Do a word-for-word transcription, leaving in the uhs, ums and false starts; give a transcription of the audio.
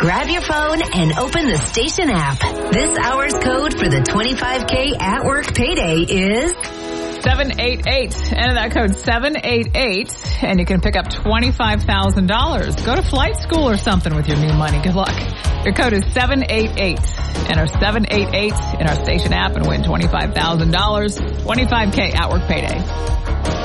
Grab your phone and open the station app. This hour's code for the twenty-five K at work payday is seven eight eight. Enter that code seven eight eight and you can pick up twenty-five thousand dollars. Go to flight school or something with your new money. Good luck. Your code is seven eight eight. Enter seven eight eight in our station app and win twenty-five thousand dollars. twenty-five K at work payday.